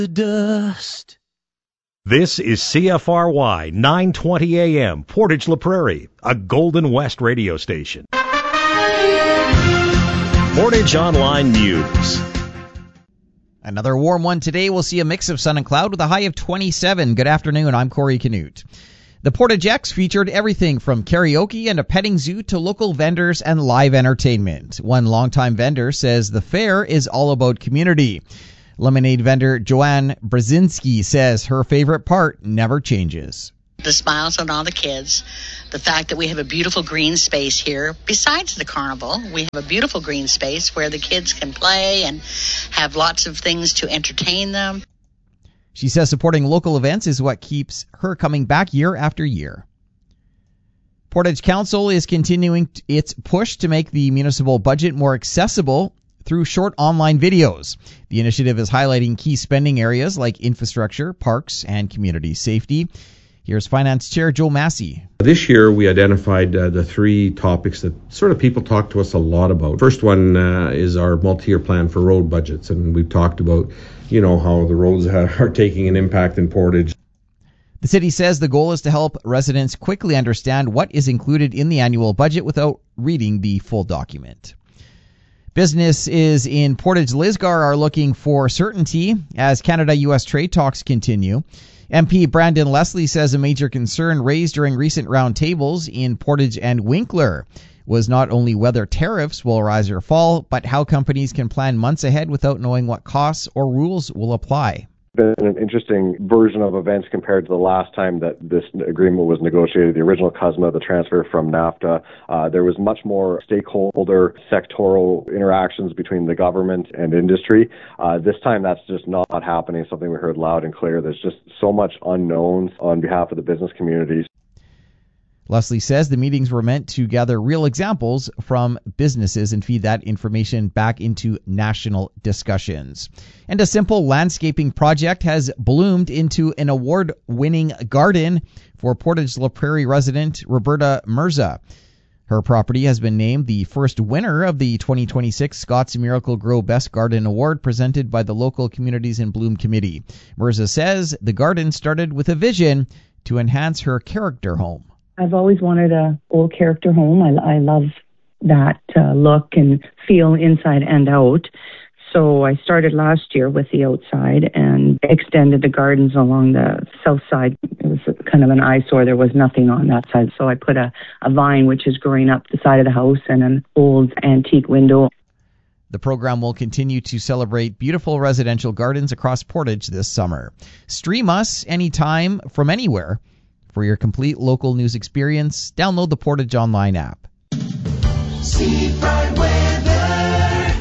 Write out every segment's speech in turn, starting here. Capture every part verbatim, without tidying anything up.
The dust. This is C F R Y nine twenty A M, Portage La Prairie, a Golden West radio station. Portage Online News. Another warm one today. We'll see a mix of sun and cloud with a high of twenty-seven. Good afternoon. I'm Corey Canute. The Portage X featured everything from karaoke and a petting zoo to local vendors and live entertainment. One longtime vendor says the fair is all about community. Lemonade vendor Joanne Brzezinski says her favorite part never changes. The smiles on all the kids, the fact that we have a beautiful green space here. Besides the carnival, we have a beautiful green space where the kids can play and have lots of things to entertain them. She says supporting local events is what keeps her coming back year after year. Portage Council is continuing its push to make the municipal budget more accessible through short online videos. The initiative is highlighting key spending areas like infrastructure, parks, and community safety. Here's Finance Chair Joe Massey. This year we identified uh, the three topics that sort of people talk to us a lot about. First one uh, is our multi-year plan for road budgets, and we've talked about, you know, how the roads are taking an impact in Portage. The city says the goal is to help residents quickly understand what is included in the annual budget without reading the full document. Businesses in Portage Lisgar are looking for certainty as Canada-U S trade talks continue. M P Brandon Leslie says a major concern raised during recent roundtables in Portage and Winkler was not only whether tariffs will rise or fall, but how companies can plan months ahead without knowing what costs or rules will apply. Been an interesting version of events compared to the last time that this agreement was negotiated. The original C U S M A, the transfer from NAFTA, uh, there was much more stakeholder sectoral interactions between the government and industry. Uh, this time that's just not happening, something we heard loud and clear. There's just so much unknowns on behalf of the business communities. Leslie says the meetings were meant to gather real examples from businesses and feed that information back into national discussions. And a simple landscaping project has bloomed into an award-winning garden for Portage La Prairie resident Roberta Mirza. Her property has been named the first winner of the twenty twenty-six Scott's Miracle Grow Best Garden Award presented by the local Communities in Bloom Committee. Mirza says the garden started with a vision to enhance her character home. I've always wanted a old character home. I, I love that uh, look and feel inside and out. So I started last year with the outside and extended the gardens along the south side. It was kind of an eyesore. There was nothing on that side. So I put a, a vine, which is growing up the side of the house, and an old antique window. The program will continue to celebrate beautiful residential gardens across Portage this summer. Stream us anytime from anywhere. For your complete local news experience, download the Portage Online app. Seafront weather.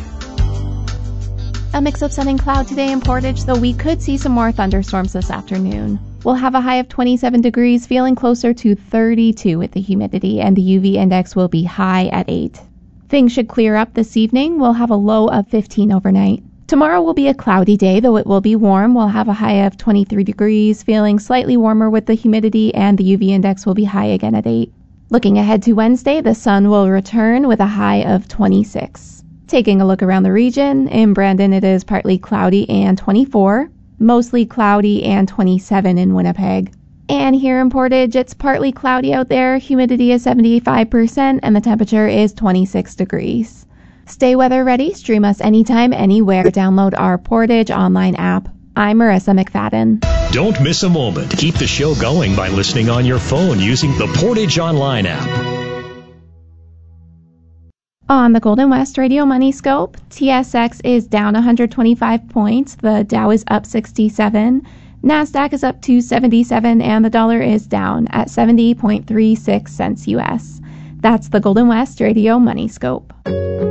A mix of sun and cloud today in Portage, though we could see some more thunderstorms this afternoon. We'll have a high of twenty-seven degrees, feeling closer to thirty-two with the humidity, and the U V index will be high at eight. Things should clear up this evening. We'll have a low of fifteen overnight. Tomorrow will be a cloudy day, though it will be warm. We'll have a high of twenty-three degrees, feeling slightly warmer with the humidity, and the U V index will be high again at eight. Looking ahead to Wednesday, the sun will return with a high of twenty-six. Taking a look around the region, in Brandon it is partly cloudy and twenty-four, mostly cloudy and twenty-seven in Winnipeg. And here in Portage, it's partly cloudy out there, humidity is seventy-five percent, and the temperature is twenty-six degrees. Stay weather ready. Stream us anytime, anywhere. Download our Portage Online app. I'm Marissa McFadden. Don't miss a moment. Keep the show going by listening on your phone using the Portage Online app. On the Golden West Radio Money Scope, T S X is down one hundred twenty-five points. The Dow is up sixty-seven. NASDAQ is up two seventy-seven, and the dollar is down at seventy point three six cents U S. That's the Golden West Radio Money Scope.